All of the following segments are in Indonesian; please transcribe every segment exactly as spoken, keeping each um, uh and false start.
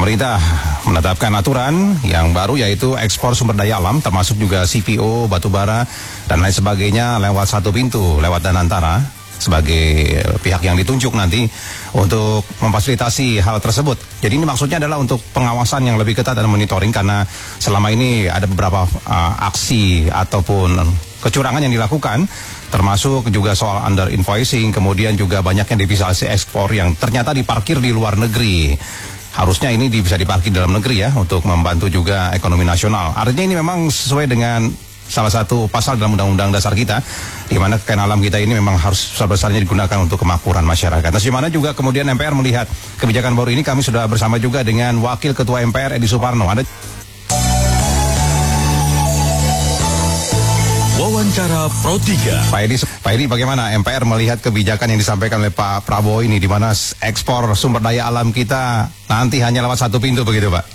Pemerintah menetapkan aturan yang baru yaitu ekspor sumber daya alam termasuk juga C P O, batubara dan lain sebagainya lewat satu pintu, lewat Danantara sebagai pihak yang ditunjuk nanti untuk memfasilitasi hal tersebut. Jadi ini maksudnya adalah untuk pengawasan yang lebih ketat dan monitoring karena selama ini ada beberapa uh, aksi ataupun kecurangan yang dilakukan, termasuk juga soal under invoicing, kemudian juga banyaknya devisa ekspor yang ternyata diparkir di luar negeri. Harusnya ini bisa diparkir dalam negeri ya untuk membantu juga ekonomi nasional. Artinya ini memang sesuai dengan salah satu pasal dalam Undang-Undang Dasar kita, di mana kekayaan alam kita ini memang harus besar-besarnya digunakan untuk kemakmuran masyarakat. Nah, di mana juga kemudian M P R melihat kebijakan baru ini, kami sudah bersama juga dengan Wakil Ketua M P R Edi Suparno. Ada Wawancara Pro tiga. Pak Edi, Pak Edi, bagaimana M P R melihat kebijakan yang disampaikan oleh Pak Prabowo ini, di mana ekspor sumber daya alam kita nanti hanya lewat satu pintu begitu, Pak?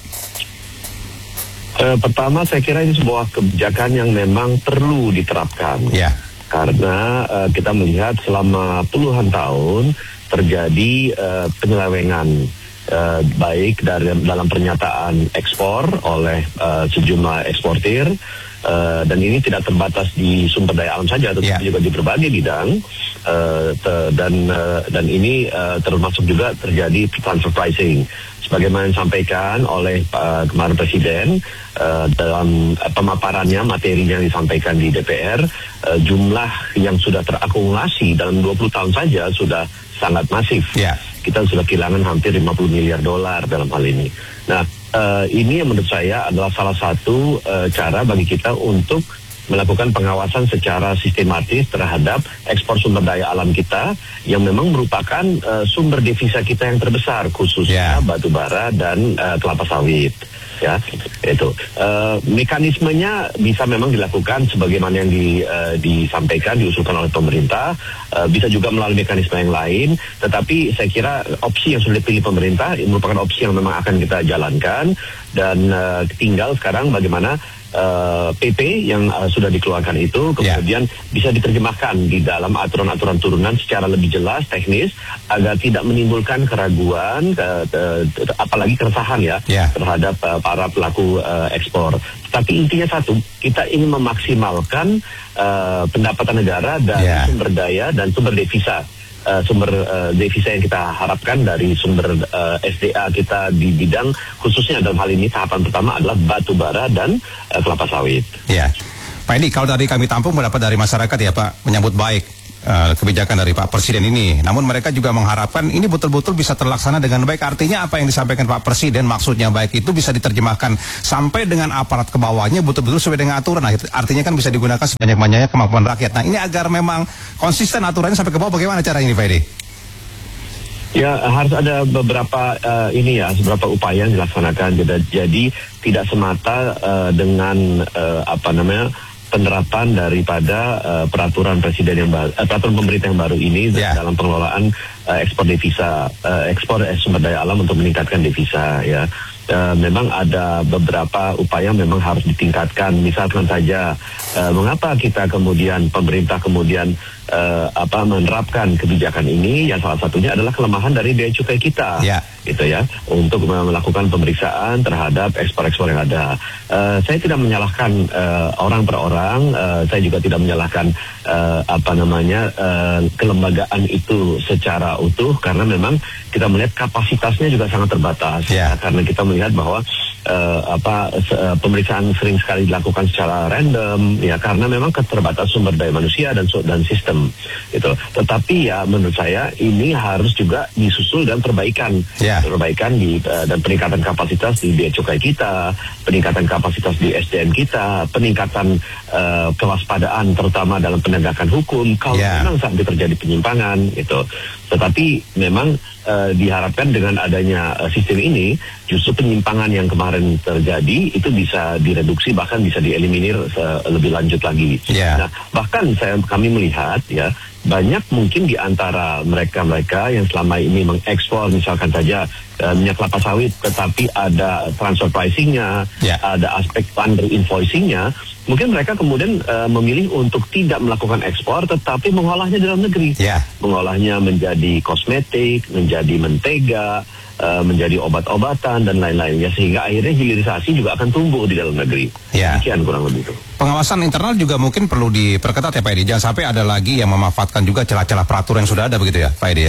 Uh, pertama, saya kira ini sebuah kebijakan yang memang perlu diterapkan. Ya. Karena uh, kita melihat selama puluhan tahun terjadi uh, penyelewengan uh, baik dari dalam pernyataan ekspor oleh uh, sejumlah eksportir. Uh, dan ini tidak terbatas di sumber daya alam saja, tetapi yeah. juga di berbagai bidang uh, te- dan uh, dan ini uh, termasuk juga terjadi transfer pricing. Sebagaimana disampaikan oleh uh, kemarin Presiden uh, dalam uh, pemaparannya, materinya yang disampaikan di D P R, uh, jumlah yang sudah terakumulasi dalam dua puluh tahun saja sudah sangat masif. Yeah. Kita sudah kehilangan hampir lima puluh miliar dolar dalam hal ini. Nah, Uh, ini yang menurut saya adalah salah satu uh, cara bagi kita untuk melakukan pengawasan secara sistematis terhadap ekspor sumber daya alam kita yang memang merupakan uh, sumber devisa kita yang terbesar, khususnya yeah. batubara dan uh, kelapa sawit. Ya, itu uh, mekanismenya bisa memang dilakukan sebagaimana yang di, uh, disampaikan, diusulkan oleh pemerintah, uh, bisa juga melalui mekanisme yang lain. Tetapi saya kira opsi yang sudah dipilih pemerintah merupakan opsi yang memang akan kita jalankan, dan uh, tinggal sekarang bagaimana Uh, P P yang uh, sudah dikeluarkan itu kemudian yeah. bisa diterjemahkan di dalam aturan-aturan turunan secara lebih jelas, teknis, agar tidak menimbulkan keraguan, uh, uh, apalagi keresahan ya yeah. terhadap uh, para pelaku uh, ekspor. Tapi intinya satu, kita ingin memaksimalkan uh, pendapatan negara dari yeah. sumber daya dan sumber devisa. Uh, sumber uh, devisa yang kita harapkan dari sumber uh, S D A kita di bidang, khususnya dalam hal ini tahapan pertama adalah batu bara dan uh, kelapa sawit. Ya, Pak Edi, kalau dari kami tampung mendapat dari masyarakat ya Pak, menyambut baik uh, kebijakan dari Pak Presiden ini. Namun mereka juga mengharapkan ini betul-betul bisa terlaksana dengan baik. Artinya apa yang disampaikan Pak Presiden, maksudnya baik itu bisa diterjemahkan sampai dengan aparat ke bawahnya betul-betul sesuai dengan aturan. Nah, artinya kan bisa digunakan sebanyak-banyaknya kemampuan rakyat. Nah, ini agar memang konsisten aturannya sampai ke bawah, bagaimana caranya ini Pak Edi? Ya, harus ada beberapa uh, ini ya, beberapa upaya yang dilaksanakan. Jadi tidak semata uh, dengan uh, apa namanya penerapan daripada uh, peraturan presiden yang baru, uh, peraturan pemerintah yang baru ini yeah. dalam pengelolaan uh, ekspor devisa, uh, ekspor eh, sumber daya alam untuk meningkatkan devisa ya. Uh, memang ada beberapa upaya yang memang harus ditingkatkan. Misalkan saja uh, mengapa kita kemudian pemerintah kemudian uh, apa menerapkan kebijakan ini, yang salah satunya adalah kelemahan dari bea cukai kita. Yeah. Gitu ya, untuk melakukan pemeriksaan terhadap ekspor-ekspor yang ada. Uh, saya tidak menyalahkan uh, orang per orang, uh, saya juga tidak menyalahkan uh, apa namanya uh, kelembagaan itu secara utuh, karena memang kita melihat kapasitasnya juga sangat terbatas. Yeah. Karena kita melihat bahwa uh, apa se- uh, pemeriksaan sering sekali dilakukan secara random, ya karena memang keterbatasan sumber daya manusia dan dan sistem. Gitu. Tetapi ya menurut saya ini harus juga disusul dan perbaikan. Yeah. perbaikan di uh, dan peningkatan kapasitas di bea cukai kita, peningkatan kapasitas di S D M kita, peningkatan uh, kewaspadaan terutama dalam penegakan hukum kalau yeah. memang sampai terjadi penyimpangan itu. Tetapi memang uh, diharapkan dengan adanya uh, sistem ini justru penyimpangan yang kemarin terjadi itu bisa direduksi, bahkan bisa dieliminir uh, lebih lanjut lagi. Yeah. Nah, bahkan saya kami melihat ya banyak mungkin di antara mereka-mereka yang selama ini mengekspor misalkan saja uh, minyak kelapa sawit, tetapi ada transfer pricing-nya, yeah. ada aspek under invoicing-nya, mungkin mereka kemudian uh, memilih untuk tidak melakukan ekspor, tetapi mengolahnya di dalam negeri. Yeah. Mengolahnya menjadi kosmetik, menjadi mentega, uh, menjadi obat-obatan dan lain-lainnya, sehingga akhirnya hilirisasi juga akan tumbuh di dalam negeri. Yeah. Demikian kurang lebih itu. Pengawasan internal juga mungkin perlu diperketat ya Pak Edi. Jangan sampai ada lagi yang memanfaatkan juga celah-celah peraturan yang sudah ada begitu ya Pak Edi ya.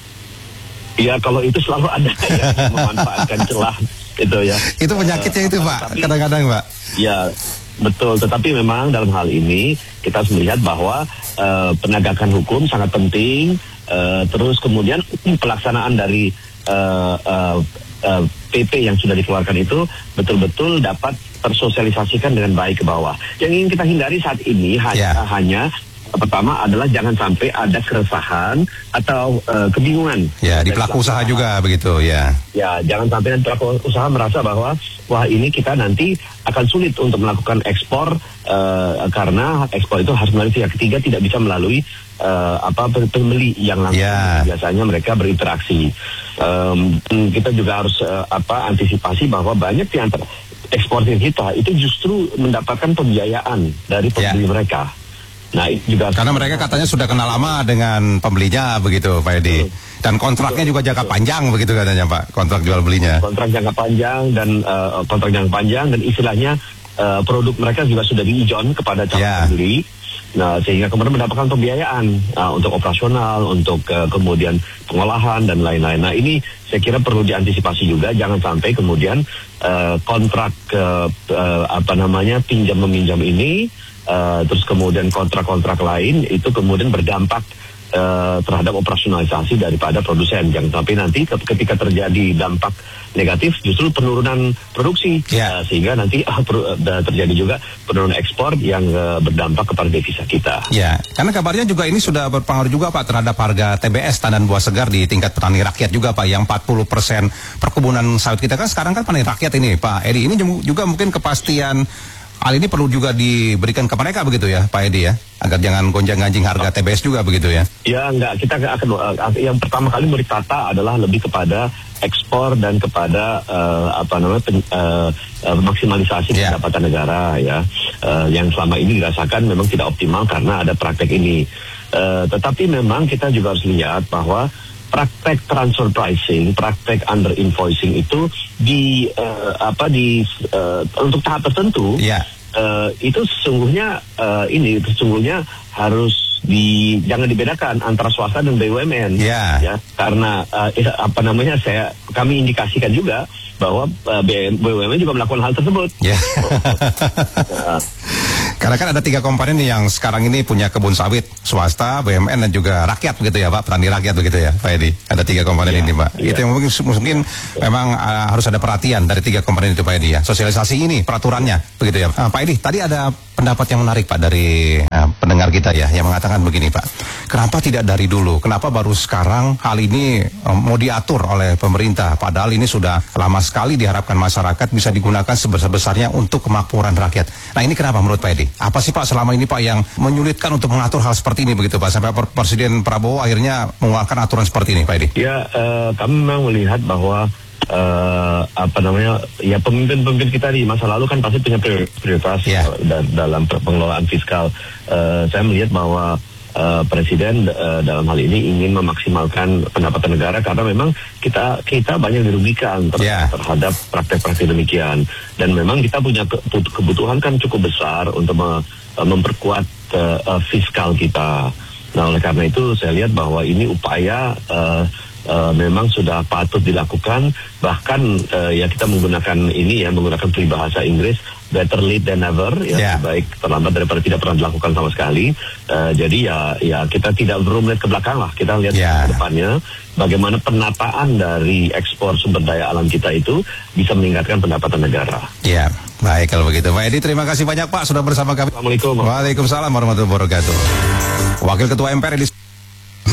Ya kalau itu selalu ada yang memanfaatkan celah itu ya. Itu penyakitnya uh, itu Pak, kadang-kadang Pak. Ya betul, tetapi memang dalam hal ini kita harus melihat bahwa uh, penegakan hukum sangat penting, uh, terus kemudian pelaksanaan dari uh, uh, uh, P P yang sudah dikeluarkan itu betul-betul dapat tersosialisasikan dengan baik ke bawah. Yang ingin kita hindari saat ini hanya, yeah. hanya pertama adalah jangan sampai ada keresahan atau uh, kebingungan. Ya, di pelaku usaha juga begitu ya. Ya, jangan sampai nanti pelaku usaha merasa bahwa wah ini kita nanti akan sulit untuk melakukan ekspor uh, karena ekspor itu harus melalui pihak ketiga, tidak bisa melalui uh, apa pembeli yang langsung. Ya. Biasanya mereka berinteraksi. Um, kita juga harus uh, apa antisipasi bahwa banyak di antara eksportir kita itu justru mendapatkan pembiayaan dari pembeli ya. mereka. Nah, itu juga karena mereka katanya sudah kenal lama dengan pembelinya begitu Pak Edi. Dan kontraknya juga jangka panjang begitu katanya Pak, kontrak jual belinya. Kontrak jangka panjang dan uh, kontrak jangka panjang dan istilahnya uh, produk mereka juga sudah diijon kepada calon yeah. pembeli. Nah, sehingga kemudian mendapatkan pembiayaan uh, untuk operasional, untuk uh, kemudian pengolahan dan lain-lain. Nah, ini saya kira perlu diantisipasi juga, jangan sampai kemudian uh, kontrak uh, uh, apa namanya pinjam meminjam ini Uh, terus kemudian kontrak-kontrak lain itu kemudian berdampak uh, terhadap operasionalisasi daripada produsen. Jangan sampai nanti ketika terjadi dampak negatif justru penurunan produksi yeah. uh, sehingga nanti uh, per, uh, terjadi juga penurunan ekspor yang uh, berdampak kepada devisa kita. Ya, karena kabarnya juga ini sudah berpengaruh juga Pak terhadap harga T B S tandan buah segar di tingkat petani rakyat juga Pak, yang empat puluh persen perkebunan sawit kita kan sekarang kan petani rakyat ini Pak Edi. Ini juga mungkin kepastian hal ini perlu juga diberikan ke mereka begitu ya Pak Edi ya, agar jangan gonjang-ganjing harga T B S juga begitu ya. Ya enggak, kita akan uh, yang pertama kali mau ditata adalah lebih kepada ekspor dan kepada uh, apa namanya pen, uh, uh, maksimalisasi yeah. pendapatan negara ya, uh, yang selama ini dirasakan memang tidak optimal karena ada praktek ini. Uh, tetapi memang kita juga harus lihat bahwa praktek transfer pricing, praktek under invoicing itu di uh, apa di uh, untuk tahap tertentu yeah. uh, itu sesungguhnya uh, ini sesungguhnya harus di jangan dibedakan antara swasta dan B U M N yeah. ya, karena uh, apa namanya saya kami indikasikan juga bahwa uh, B U M N juga melakukan hal tersebut. Yeah. uh, Karena kan ada tiga komponen yang sekarang ini punya kebun sawit, swasta, B U M N dan juga rakyat begitu ya Pak, petani rakyat begitu ya Pak Edi. Ada tiga komponen ya, ini Pak. Ya. Itu yang mungkin, mungkin ya. memang uh, harus ada perhatian dari tiga komponen itu Pak Edi ya. Sosialisasi ini, peraturannya begitu ya. Uh, Pak Edi, tadi ada pendapat yang menarik Pak dari uh, pendengar kita ya, yang mengatakan begini Pak. Kenapa tidak dari dulu? Kenapa baru sekarang hal ini um, mau diatur oleh pemerintah? Padahal ini sudah lama sekali diharapkan masyarakat bisa digunakan sebesar-besarnya untuk kemakmuran rakyat. Nah ini kenapa menurut Pak Edi? Apa sih Pak selama ini Pak yang menyulitkan untuk mengatur hal seperti ini begitu Pak, sampai Presiden Prabowo akhirnya mengeluarkan aturan seperti ini Pak Edi? Ya, uh, kami memang melihat bahwa uh, apa namanya ya pemimpin-pemimpin kita di masa lalu kan pasti punya prioritas yeah. uh, dalam pengelolaan fiskal. Uh, saya melihat bahwa Uh, Presiden uh, dalam hal ini ingin memaksimalkan pendapatan negara karena memang kita kita banyak dirugikan ter yeah. terhadap praktek-praktek demikian, dan memang kita punya ke kebutuhan kan cukup besar untuk me uh, memperkuat uh, uh, fiskal kita. Nah oleh karena itu saya lihat bahwa ini upaya uh, uh, memang sudah patut dilakukan, bahkan uh, ya kita menggunakan ini ya menggunakan peribahasa Inggris, better late than never ya, yeah. baik terlambat daripada tidak pernah dilakukan sama sekali. Uh, jadi ya ya kita tidak perlu melihat ke belakang lah, kita lihat yeah. ke depannya bagaimana penataan dari ekspor sumber daya alam kita itu bisa meningkatkan pendapatan negara. Ya, yeah. Baik kalau begitu Pak Edi, terima kasih banyak Pak sudah bersama kami. Assalamualaikum. Waalaikumsalam warahmatullahi wabarakatuh. Wakil Ketua M P R Edi